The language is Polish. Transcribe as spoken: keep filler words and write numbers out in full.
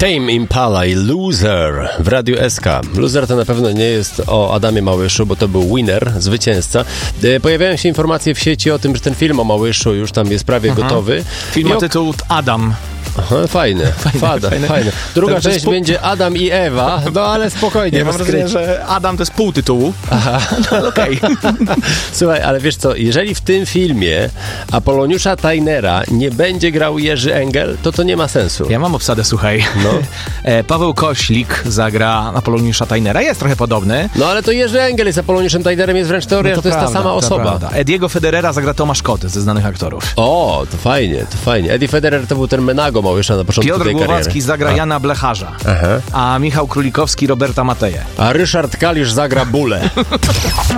Tame Impala i Loser w Radiu S K. Loser to na pewno nie jest o Adamie Małyszu, bo to był winner, zwycięzca. Pojawiają się informacje w sieci o tym, że ten film o Małyszu już tam jest prawie mhm. gotowy. Film ma tytuł Adam. Aha, fajne, fajne, Fada, fajne. fajne. Druga to część pół... będzie Adam i Ewa, no ale spokojnie. Ja mam wrażenie, że Adam to jest pół tytułu. Aha, no okej. Okay. Słuchaj, ale wiesz co, jeżeli w tym filmie Apoloniusza Tajnera nie będzie grał Jerzy Engel, to to nie ma sensu. Ja mam obsadę, słuchaj. No. Paweł Koślik zagra Apoloniusza Tajnera, jest trochę podobny. No ale to Jerzy Engel jest Apoloniuszem Tajnerem, jest wręcz teoria, no to że to prawda, jest ta sama osoba. Prawda. Ediego Federera zagra Tomasz Koty ze znanych aktorów. O, to fajnie, to fajnie. Eddie Federer to był ten Menago Małysza na początku Piotr tej kariery. Głowacki zagra a. Jana Blecharza, Aha. a Michał Królikowski Roberta Mateję. A Ryszard Kalisz zagra Bulę.